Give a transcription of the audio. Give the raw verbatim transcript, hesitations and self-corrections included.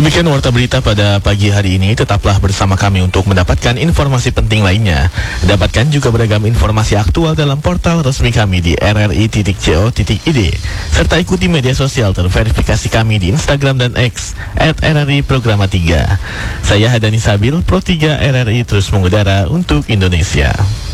Demikian warta berita pada pagi hari ini. Tetaplah bersama kami untuk mendapatkan informasi penting lainnya. Dapatkan juga beragam informasi aktual dalam portal resmi kami di r r i titik co titik i d. Serta ikuti media sosial terverifikasi kami di Instagram dan X at r r i programa tiga. Saya Hadani Sabil, Pro tiga R R I terus mengudara untuk Indonesia.